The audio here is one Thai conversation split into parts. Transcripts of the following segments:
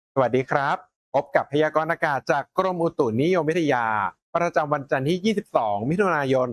สวัสดีครับพบกับพยากรณ์อากาศจากกรมอุตุนิยมวิทยาประจำวันจันทร์ที่ 22 มิถุนายน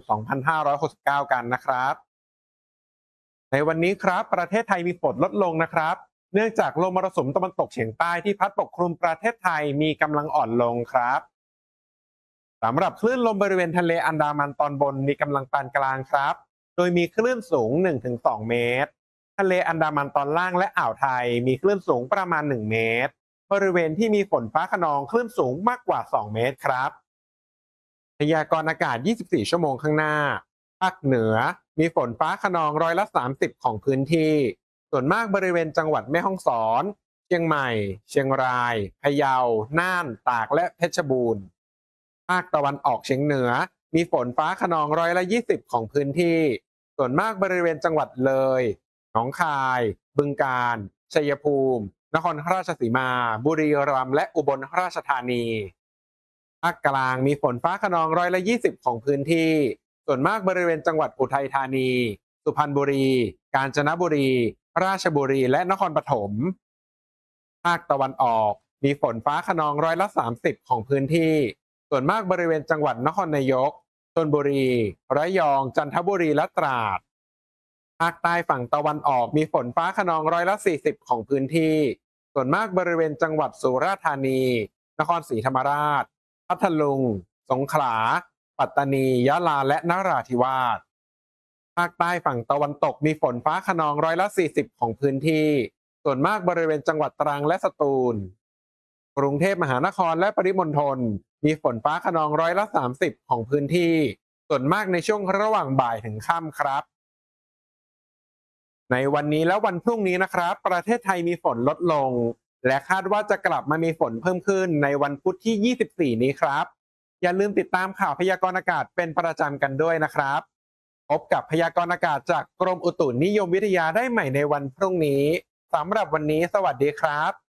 2569 กันนะครับในวันนี้ครับประเทศไทยมีฝนลดลงนะครับเนื่องจากลมมรสุมตะวันตกเฉียงใต้ที่พัดปกคลุมประเทศไทยมีกำลังอ่อนลงครับสำหรับคลื่นลมบริเวณทะเลอันดามันตอนบนมีกำลังปานกลางครับโดยมีคลื่นสูง 1-2 เมตรทะเลอันดามันตอนล่างและอ่าวไทยมีคลื่นสูงประมาณ 1 เมตร บริเวณที่มีฝนฟ้าคะนองคลื่นสูงมากกว่า 2 เมตรครับพยากรณ์อากาศ 24 ชั่วโมงข้างหน้าภาคเหนือมีฝนฟ้าคะนองร้อยละ 30 ของพื้นที่ ส่วนมากบริเวณจังหวัดแม่ฮ่องสอนเชียงใหม่ เชียงรายพะเยา น่าน ตากและเพชรบูรณ์ภาคตะวันออกเฉียงเหนือมีฝนฟ้าคะนองร้อยละ 20 ของพื้นที่ ส่วนมากบริเวณจังหวัดเลยหนองคาย บึงกาฬชัยภูมิ นครราชสีมา บุรีรัมย์และอุบลราชธานีภาคกลางมีฝนฟ้าคะนองร้อยละ 20 ของพื้นที่ ส่วนมากบริเวณจังหวัดอุทัยธานี สุพรรณบุรี กาญจนบุรี ราชบุรีและนครปฐมภาคตะวันออกมีฝนฟ้าคะนองร้อยละ 30 ของพื้นที่ ส่วนมากบริเวณจังหวัดนครนายกชลบุรี ระยอง จันทบุรีและตราด ภาคใต้ฝั่งตะวันออกมีฝนฟ้าคะนองร้อยละ 40 ของพื้นที่ ส่วนมากบริเวณจังหวัดสุราษฎร์ธานี นครศรีธรรมราช พัทลุง สงขลา ปัตตานี ยะลา และนราธิวาส ภาคใต้ฝั่งตะวันตกมีฝนฟ้าคะนองร้อยละ 40 ของพื้นที่ ส่วนมากบริเวณจังหวัดตรังและสตูล กรุงเทพมหานครและปริมณฑลมีฝนฟ้าคะนองร้อยละ 30 ของพื้นที่ ส่วนมากในช่วงระหว่างบ่ายถึงค่ำครับ ในวันนี้และวันพรุ่งนี้นะครับประเทศไทยมีฝนลดลงและคาดว่าจะกลับมามีฝนเพิ่มขึ้นในวันพุธที่ 24 นี้ครับอย่าลืมติดตามข่าวพยากรณ์อากาศเป็นประจำกันด้วยนะครับพบกับพยากรณ์อากาศจากกรมอุตุนิยมวิทยาได้ใหม่ในวันพรุ่งนี้สำหรับวันนี้สวัสดีครับ